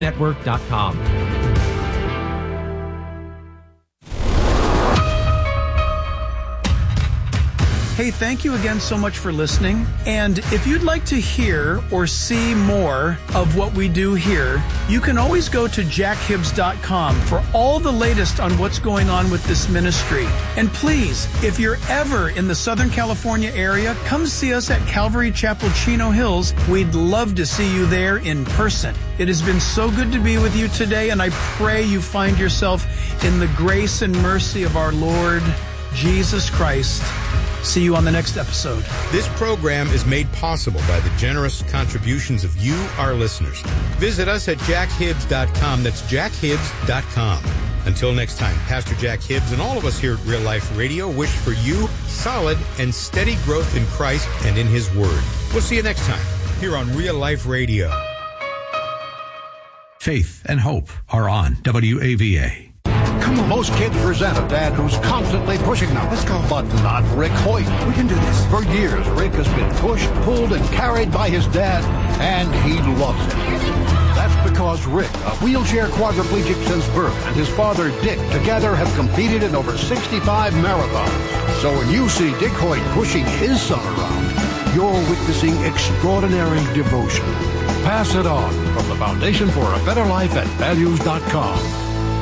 Network.com. Hey, thank you again so much for listening. And if you'd like to hear or see more of what we do here, you can always go to jackhibbs.com for all the latest on what's going on with this ministry. And please, if you're ever in the Southern California area, come see us at Calvary Chapel, Chino Hills. We'd love to see you there in person. It has been so good to be with you today, and I pray you find yourself in the grace and mercy of our Lord Jesus Christ. See you on the next episode. This program is made possible by the generous contributions of you, our listeners. Visit us at jackhibbs.com. That's jackhibbs.com. Until next time, Pastor Jack Hibbs and all of us here at Real Life Radio wish for you solid and steady growth in Christ and in His Word. We'll see you next time here on Real Life Radio. Faith and hope are on WAVA. Come on. Most kids resent a dad who's constantly pushing them. Let's go. But not Rick Hoyt. We can do this. For years, Rick has been pushed, pulled, and carried by his dad, and he loves it. That's because Rick, a wheelchair quadriplegic since birth, and his father, Dick, together have competed in over 65 marathons. So when you see Dick Hoyt pushing his son around, you're witnessing extraordinary devotion. Pass it on from the Foundation for a Better Life at values.com.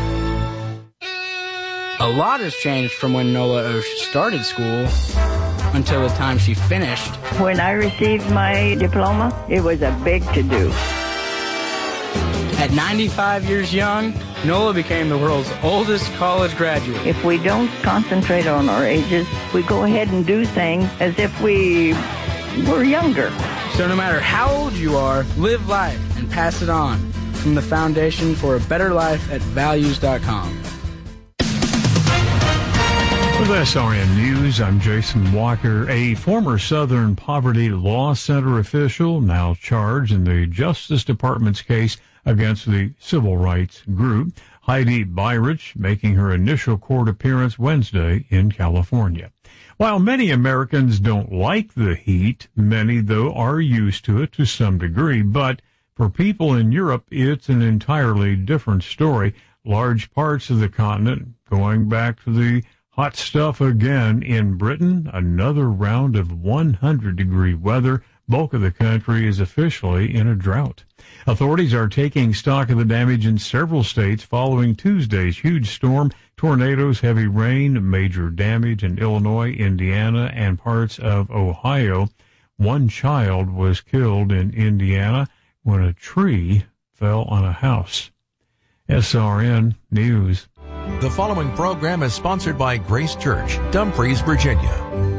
A lot has changed from when Nola Osh started school until the time she finished. When I received my diploma, it was a big to-do. At 95 years young, Nola became the world's oldest college graduate. If we don't concentrate on our ages, we go ahead and do things as if we were younger. So no matter how old you are, live life and pass it on. From the Foundation for a Better Life at values.com. With SRN News, I'm Jason Walker. A former Southern Poverty Law Center official now charged in the Justice Department's case against the civil rights group. Heidi Beirich making her initial court appearance Wednesday in California. While many Americans don't like the heat, many, though, are used to it to some degree. But for people in Europe, it's an entirely different story. Large parts of the continent going back to the hot stuff again. In Britain, another round of 100-degree weather. Bulk of the country is officially in a drought. Authorities are taking stock of the damage in several states following Tuesday's huge storm. Tornadoes, heavy rain, major damage in Illinois, Indiana, and parts of Ohio. One child was killed in Indiana when a tree fell on a house. SRN News. The following program is sponsored by Grace Church, Dumfries, Virginia.